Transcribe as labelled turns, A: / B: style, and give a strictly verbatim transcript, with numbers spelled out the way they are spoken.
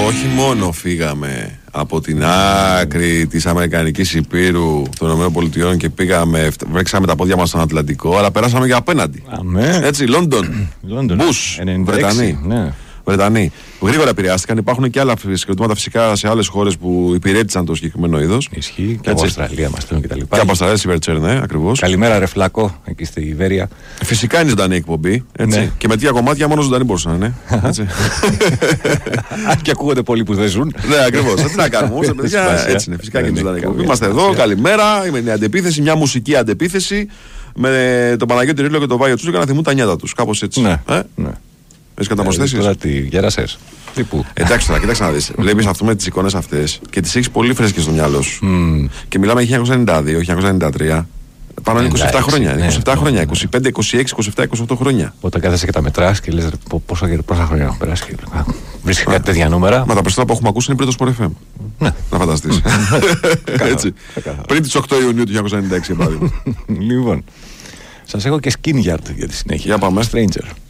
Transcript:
A: όχι μόνο φύγαμε από την άκρη της Αμερικανικής Υπήρου των ΗΠΑ και πήγαμε, βρέξαμε τα πόδια μας στον Ατλαντικό, αλλά περάσαμε και απέναντι.
B: Αμέ.
A: Έτσι, Λόντον, Μπούς, Βρετανοί.
B: Ναι.
A: Βρετανοί. Γρήγορα επηρεάστηκαν. Υπάρχουν και άλλα συγκροτήματα φυσικά σε άλλες χώρες που υπηρέτησαν το συγκεκριμένο είδος.
B: Ισχύει και από Αυστραλία μας στέλνουν κτλ.
A: Και από Αυστραλία, Σιβερτσέρ, ναι, ακριβώς.
B: Καλημέρα, ρε Φλάκο, εκεί στη Ιβέρια.
A: Φυσικά είναι ζωντανή εκπομπή. Έτσι. Ναι. Και με δύο κομμάτια μόνο ζωντανή μπορούσαν να είναι.
B: Αν και ακούγονται πολλοί που δεν ζουν.
A: Ναι, ακριβώς. Τι να κάνουμε όμως, παιδιά. Έτσι είναι. Φυσικά και είναι ζωντανή εκπομπή. Είμαστε εδώ. Καλημέρα. Είμαι μια αντεπίθεση, μια μουσική αντεπίθεση με τον Παναγιώτη Ρίλο και τον Βάιο Τσούκα να θυμούν τα νιάτα τους. Κάπως έτσι.
B: Ναι.
A: Έχεις καταμοσθέσεις.
B: Τώρα τι, γέρασες.
A: Εντάξει τώρα, κοίταξε να δεις. Βλέπεις αυτό με τις εικόνες αυτές και τις έχεις πολύ φρέσκες στο μυαλό σου.
B: Mm.
A: Και μιλάμε για χίλια εννιακόσια ενενήντα δύο, χίλια εννιακόσια ενενήντα τρία. Πάνω είκοσι επτά χρόνια.
B: Ναι,
A: είκοσι επτά
B: ναι,
A: χρόνια.
B: ναι.
A: είκοσι πέντε, είκοσι έξι, είκοσι επτά, είκοσι οκτώ χρόνια.
B: Όταν κάθεσαι και τα μετράς και λες πόσα, πόσα χρόνια έχουν περάσει. Βρίσκει κάτι τέτοια νούμερα.
A: Μα τα περισσότερα που έχουμε ακούσει είναι πριν το Sport εφ εμ.
B: Ναι.
A: Να φανταστείς. Έτσι. Πριν τις οκτώ Ιουνίου του χίλια εννιακόσια ενενήντα έξι, για παράδειγμα.
B: Λοιπόν, σας έχω και Skin Yard για τη συνέχεια.
A: Για πάμε.
B: Stranger.